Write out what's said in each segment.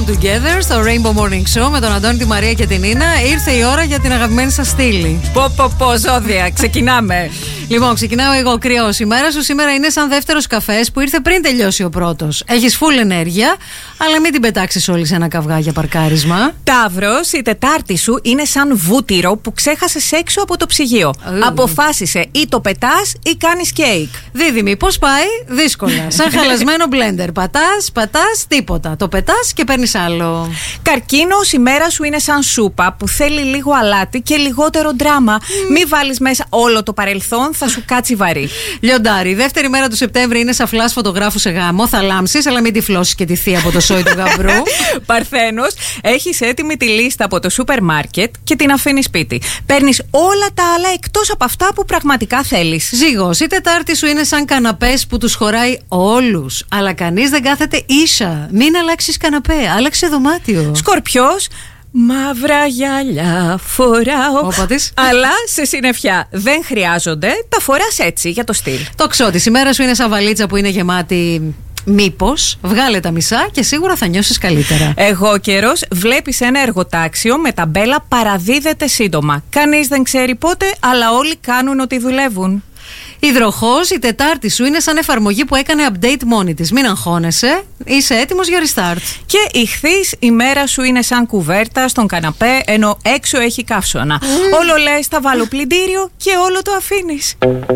Together στο Rainbow Morning Show με τον Αντώνη, τη Μαρία και την Νίνα. Ήρθε η ώρα για την αγαπημένη σας στήλη. Πω, ζώδια, ξεκινάμε. Λοιπόν, ξεκινάω εγώ. Κρυός. Η μέρα σου σήμερα είναι σαν δεύτερος καφές που ήρθε πριν τελειώσει ο πρώτος. Έχεις full ενέργεια, αλλά μην την πετάξεις όλη σε ένα καυγά για παρκάρισμα. Ταύρος, η Τετάρτη σου είναι σαν βούτυρο που ξέχασες έξω από το ψυγείο. Αποφάσισε ή το πετάς ή κάνεις κέικ. Δίδυμη, πώς πάει? Δύσκολα. Σαν χαλασμένο μπλέντερ. Πατάς, τίποτα. Το πετάς και παίρνεις άλλο. Καρκίνος, η μέρα σου είναι σαν σούπα που θέλει λίγο αλάτι και λιγότερο ντράμα. Μη βάλεις μέσα όλο το παρελθόν, θα σου κάτσει βαρύ. Λιοντάρι, η δεύτερη μέρα του Σεπτέμβρη είναι σαν φλας φωτογράφου σε γάμο. Θα λάμψεις, αλλά μην τυφλώσεις και τη θεία από το σόι του γαμπρού. Παρθένος, έχεις έτοιμη τη λίστα από το σούπερ μάρκετ και την αφήνεις σπίτι. Παίρνεις όλα τα άλλα εκτός από αυτά που πραγματικά θέλεις. Ζύγος, η Τετάρτη σου είναι σαν καναπές που τους χωράει όλους. Αλλά κανείς δεν κάθεται ίσα. Μην αλλάξεις καναπέ, άλλαξε δωμάτιο. Σκορπιός, μαύρα γυαλιά φοράω. Αλλά σε συννεφιά δεν χρειάζονται, τα φοράς έτσι για το στυλ. Τοξότης, η μέρα σου είναι σαν βαλίτσα που είναι γεμάτη. Μήπως βγάλε τα μισά και σίγουρα θα νιώσεις καλύτερα. Εγώ καιρός, βλέπεις ένα εργοτάξιο με ταμπέλα παραδίδεται σύντομα. Κανείς δεν ξέρει πότε, αλλά όλοι κάνουν ότι δουλεύουν. Υδροχός, η Τετάρτη σου είναι σαν εφαρμογή που έκανε update μόνη της. Μην αγχώνεσαι, είσαι έτοιμος για restart. Και Ιχθύς, η μέρα σου είναι σαν κουβέρτα στον καναπέ, ενώ έξω έχει καύσωνα. Όλο λες θα βάλω πλυντήριο και όλο το αφήνεις.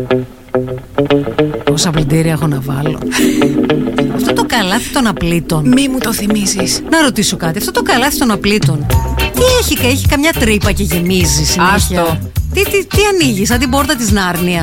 Πόσα πλυντήρια έχω να βάλω? Αυτό το καλάθι των απλήτων. Μη μου το θυμίζεις. Να ρωτήσω κάτι, αυτό το καλάθι των απλήτων τι έχει καμιά τρύπα και γεμίζει συνέχεια? Άστο. Τι ανοίγει, σαν την πόρτα της Νάρνια?